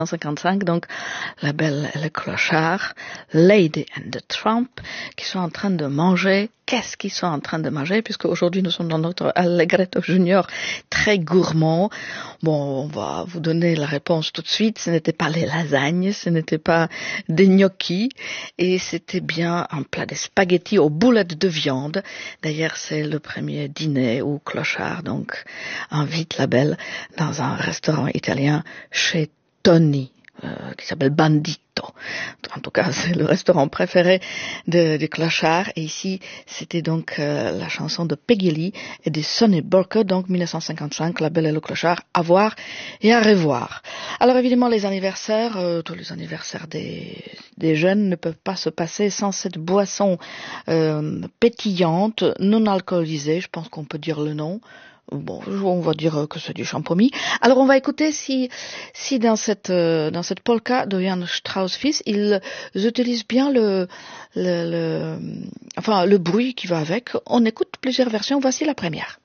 1955, donc la Belle et le Clochard, Lady and the Tramp, qui sont en train de manger. Qu'est-ce qu'ils sont en train de manger? Puisque aujourd'hui nous sommes dans notre Allegretto Junior très gourmand. Bon, on va vous donner la réponse tout de suite. Ce n'était pas les lasagnes, ce n'était pas des gnocchis, et c'était bien un plat de spaghettis aux boulettes de viande. D'ailleurs, c'est le premier dîner où Clochard donc invite la Belle dans un restaurant italien chez Tony, qui s'appelle Bandito. En tout cas, c'est le restaurant préféré de Clochard. Et ici, c'était donc la chanson de Peggy Lee et de Sonny Burke, donc 1955, La Belle et le Clochard, à voir et à revoir. Alors évidemment, les anniversaires, tous les anniversaires des jeunes ne peuvent pas se passer sans cette boisson pétillante, non alcoolisée, je pense qu'on peut dire le nom. Bon, on va dire que c'est du champomis. Alors on va écouter si dans cette polka de Jan Strauss fils, ils utilisent bien le bruit qui va avec. On écoute plusieurs versions. Voici la première.